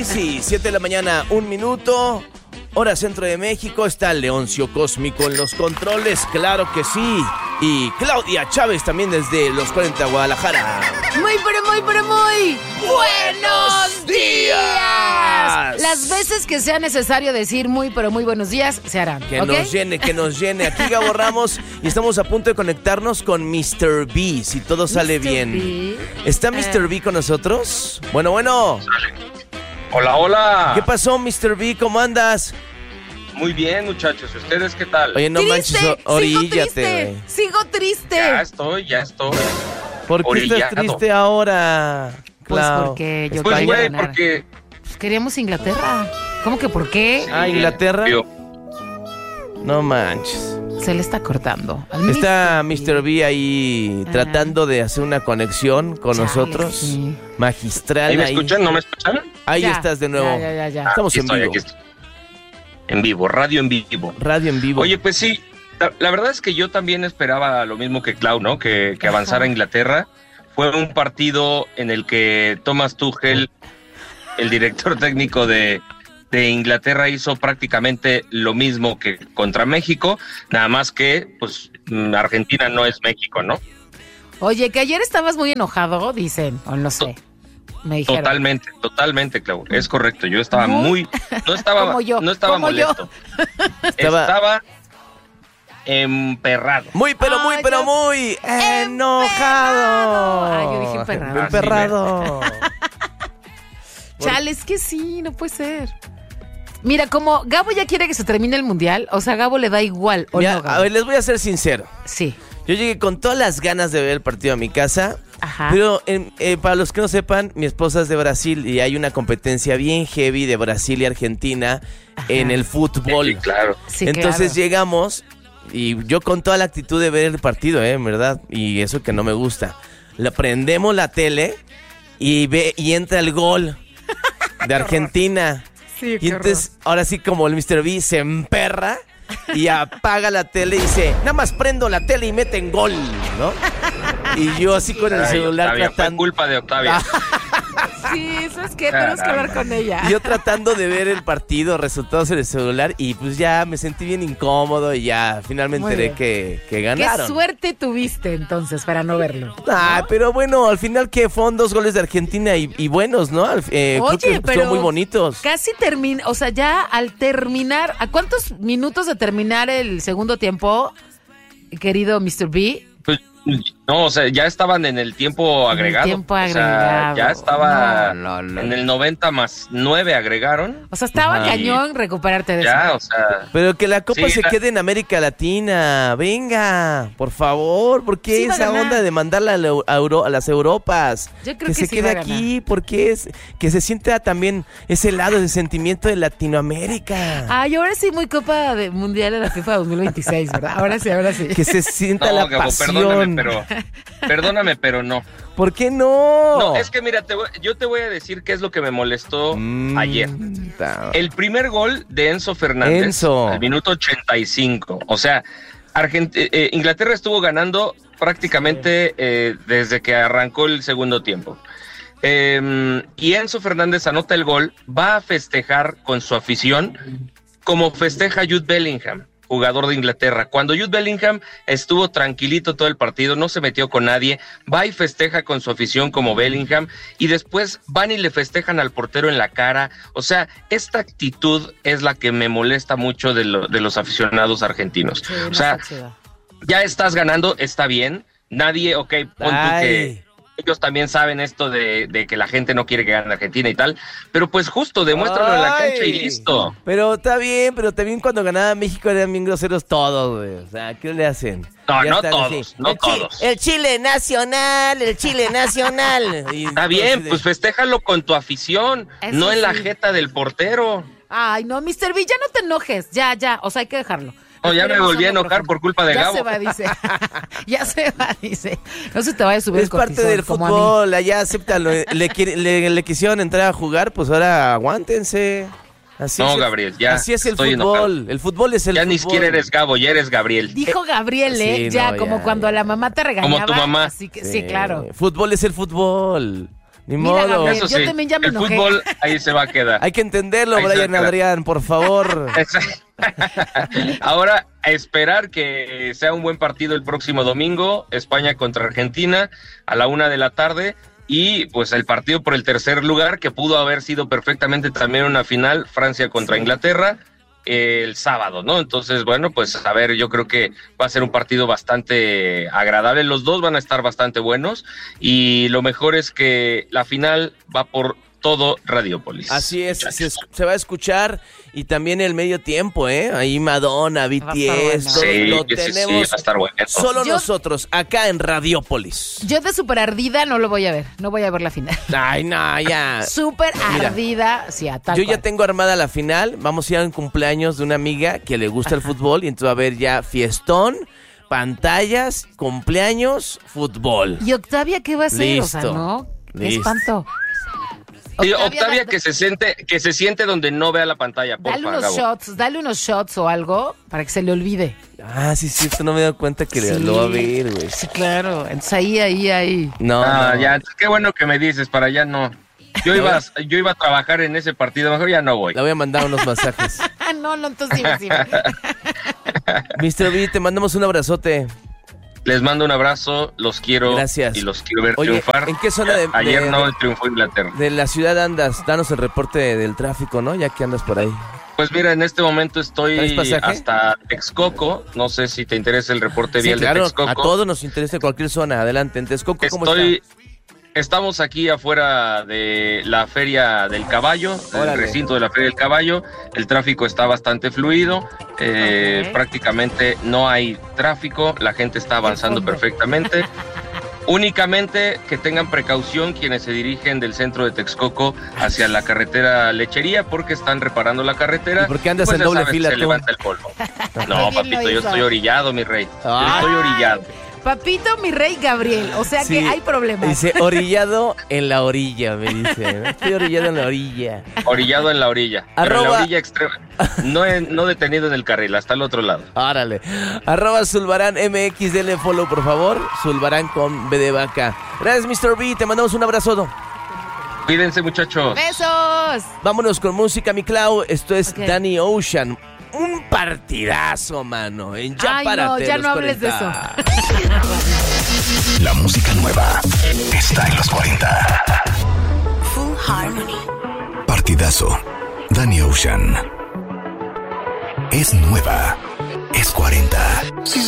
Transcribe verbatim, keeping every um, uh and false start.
Easy, siete de la mañana, un minuto. Hora centro de México. Está Leoncio Cósmico en los controles, claro que sí. Y Claudia Chávez también desde los cuarenta Guadalajara. Muy, pero muy, pero muy buenos días. Las veces que sea necesario decir muy, pero muy buenos días, se harán. Que ¿okay? nos llene, que nos llene. Aquí Gabo Ramos y estamos a punto de conectarnos con mister B, si todo sale mister bien. B. ¿Está mister B con nosotros? Bueno, bueno. Hola, hola. ¿Qué pasó, mister B? ¿Cómo andas? Muy bien, muchachos. ¿Y ustedes qué tal? Oye, no Triste, manches, oríllate, sigo triste, güey. sigo triste. Ya estoy, ya estoy. ¿Por qué estás Orillado. triste ahora, Pues Clau? porque yo Pues, quería güey, ganar. porque... Pues queríamos Inglaterra. ¿Cómo que por qué? Ah, ¿Inglaterra? Yo- No manches. Se le está cortando. Al Está mister B ahí Ajá. tratando de hacer una conexión con Chale, nosotros. sí. Magistral. ¿Ahí me ahí. escuchan? ¿No me escuchan? Ahí Ya, estás de nuevo. Ya, ya, ya, ya. Ah, Estamos aquí en estoy, vivo. aquí estoy. En vivo, radio en vivo. Radio en vivo. Oye, pues sí, la, la verdad es que yo también esperaba lo mismo que Clau, ¿no? Que, que avanzara Ajá. Inglaterra. Fue un partido en el que Thomas Tuchel, el director técnico de, de Inglaterra, hizo prácticamente lo mismo que contra México, nada más que, pues, mm, Argentina no es México, ¿no? Oye, que ayer estabas muy enojado, dicen, o no sé. Me dijeron. Totalmente, totalmente, Clau. Es correcto. Yo estaba Muy- muy, no estaba, Como yo, no estaba como yo. molesto. Estaba- Estaba emperrado. Muy, pero muy, Ay, pero ya- muy enojado. Ay, yo dije emperrado. Emperrado. Chale, es que sí, no puede ser. Mira, como Gabo ya quiere que se termine el mundial, o sea, Gabo le da igual, ¿o Mira, no, Gabo? a ver, les voy a ser sincero. Sí. Yo llegué con todas las ganas de ver el partido a mi casa. Ajá. Pero en- eh, para los que no sepan, mi esposa es de Brasil y hay una competencia bien heavy de Brasil y Argentina Ajá. en el fútbol. Sí, claro. Sí, Entonces claro. llegamos y yo con toda la actitud de ver el partido, eh, en verdad, y eso que no me gusta. Le prendemos la tele y ve y entra el gol de Argentina. Sí, Y qué entonces, ahora sí, como el mister B se emperra y apaga la tele y dice, nada más prendo la tele y meten gol, ¿no? Y yo así con el Ay, celular Octavia, fue tratando... culpa de Octavia. Sí, ¿sabes qué? Tenemos que hablar con ella. Y yo tratando de ver el partido, resultados en el celular, y pues ya me sentí bien incómodo y ya finalmente Muy enteré bien. que, que Qué ganaron. suerte tuviste entonces para no verlo. Ah, pero bueno, al final que fueron dos goles de Argentina y, y buenos, ¿no? Al- eh, Oye, creo que pero son muy bonitos. Casi termina, o sea, ya al terminar, ¿a cuántos minutos de terminar el segundo tiempo, querido mister B? Pues, no, o sea, ya estaban en el tiempo En el agregado. tiempo O sea, agregado. ya estaba No, no, no. en el noventa más nueve agregaron. O sea, estaba Ajá. cañón recuperarte de Ya, eso. o sea, Pero que la copa Sí, se la- quede en América Latina. Venga, por favor. ¿Por qué Sí va a esa ganar. onda de mandarla a, la Eu- a Euro- a las Europas? Yo creo que se sí quede va a aquí. Porque es que se sienta también ese lado de sentimiento de Latinoamérica. Ay, ahora sí muy Copa de Mundial de la FIFA dos mil veintiséis, ¿verdad? Ahora sí, ahora sí. Que se sienta no, la Gabo, pasión. perdóname, pero perdóname, pero no. ¿Por qué no? No, es que mira, te voy- yo te voy a decir qué es lo que me molestó Mm, ayer. ta- El primer gol de Enzo Fernández Enzo. al minuto ochenta y cinco. O sea, Argent- eh, Inglaterra estuvo ganando prácticamente eh, desde que arrancó el segundo tiempo. Eh, y Enzo Fernández anota el gol, va a festejar con su afición como festeja Jude Bellingham, jugador de Inglaterra. Cuando Jude Bellingham estuvo tranquilito todo el partido, no se metió con nadie, va y festeja con su afición como Bellingham, y después van y le festejan al portero en la cara. O sea, esta actitud es la que me molesta mucho de, lo- de los aficionados argentinos. Sí, no O sea, está chido. ya estás ganando, está bien. Nadie, ok, pon tú Ay. que ellos también saben esto de, de que la gente no quiere que gane Argentina y tal, pero pues justo, demuéstralo en la cancha y Ay. listo. Pero está bien, pero también cuando ganaba México eran bien groseros todos, güey. O sea, ¿qué le hacen? No, Ya no están todos, no el chi- todos. El Chile nacional, el Chile nacional. Y Está entonces bien, de- pues festéjalo con tu afición, Eso no en la sí. jeta del portero. Ay, no, mister B, ya no te enojes. Ya, ya, o sea, hay que dejarlo. No, ya me Respiremos volví a hondo enojar profundo. por culpa de ya Gabo. Ya se va, dice. ya se va, dice. No se te vaya a subir Es el parte cortisol, del como a mí. fútbol, allá acéptalo. le, quiere- le, le quisieron entrar a jugar, pues ahora aguántense. Así No, es el- Gabriel, ya Así es el estoy fútbol. enojado. El fútbol es el Ya fútbol. ni siquiera eres Gabo, ya eres Gabriel. Dijo Gabriel, ¿eh? Sí, ya, no, como ya, cuando ya. a la mamá te regañaba. Como tu mamá. Así que, sí, claro. Fútbol es el fútbol. Ni Mira, modo. Gabriel, Eso yo sí, también ya me el enojé. fútbol ahí se va a quedar. Hay que entenderlo, Ahí se Brian va a quedar. Adrián, por favor. Ahora, a esperar que sea un buen partido el próximo domingo, España contra Argentina, a la una de la tarde, y pues el partido por el tercer lugar, que pudo haber sido perfectamente también una final, Francia contra Inglaterra, el sábado, ¿no? Entonces, bueno, pues a ver, yo creo que va a ser un partido bastante agradable, los dos van a estar bastante buenos, y lo mejor es que la final va por todo Radiopolis. Así es, se, se va a escuchar, y también el medio tiempo, ¿eh? Ahí Madonna, B T S, todo Sí, lo sí, sí, tenemos va a estar bueno. solo Yo- nosotros, acá en Radiopolis. Yo de súper ardida no lo voy a ver. No voy a ver la final. Ay, no, ya. Súper Mira, ardida, sí, a tal Yo ya cual. tengo armada la final. Vamos a ir a un cumpleaños de una amiga que le gusta el fútbol, y entonces va a haber ya fiestón, pantallas, cumpleaños, fútbol. ¿Y Octavia qué va a hacer? O sea, Listo. ¿no? Qué Listo. espanto. Sí, Octavia da- que se siente, que se siente donde no vea la pantalla, por Dale favor. unos shots, dale unos shots o algo para que se le olvide. Ah, sí, sí, esto no me he dado cuenta que Sí. lo va a ver, güey. Sí, claro. Entonces ahí, ahí, ahí. No, Ah, no. ya, qué bueno que me dices, para allá no. Yo iba, a- yo iba a trabajar en ese partido, mejor ya no voy. Le voy a mandar unos masajes. Ah, no, no, entonces dime, dime. mister B, te mandamos un abrazote. Les mando un abrazo, los quiero Gracias. y los quiero ver Oye, triunfar. ¿en qué zona de- Ayer de- no triunfó Inglaterra. De la ciudad andas, danos el reporte del tráfico, ¿no? Ya que andas por ahí. Pues mira, en este momento ¿Traes estoy pasaje? hasta Texcoco. No sé si te interesa el reporte Sí, vial de claro, Texcoco. a todos nos interesa cualquier zona. Adelante, en Texcoco, ¿cómo Estoy, está? estamos aquí afuera de la Feria del Caballo, el Órale. recinto de la Feria del Caballo. El tráfico está bastante fluido, eh, Ok. prácticamente no hay tráfico, la gente está avanzando fondo. perfectamente. Únicamente que tengan precaución quienes se dirigen del centro de Texcoco hacia la carretera Lechería, porque están reparando la carretera. ¿Y por qué andas Pues en ya doble sabes, fila se tú? levanta el polvo. No, ¿Quién lo papito, yo hizo? estoy orillado, mi rey. Yo Ah. estoy orillado. Papito, mi rey Gabriel. O sea Sí, que hay problemas. Dice, orillado en la orilla, me dice. ¿no? Estoy orillado en la orilla. Orillado en la orilla. Pero en Arroba- la orilla extrema. No, en- no detenido en el carril, hasta el otro lado. Árale. Arroba Zulbarán M X, denle follow, por favor. Zulbarán con B de vaca. Gracias, mister B, te mandamos un abrazo. Cuídense, muchachos. ¡Besos! Vámonos con música, mi Clau. Esto es Ok. Danny Ocean. Un partidazo, mano. En Ya Ay, Párate, no, ya los no hables de cuarenta. La música nueva está en los cuarenta. Full Harmony. Partidazo. Danny Ocean. Es nueva. Es cuarenta.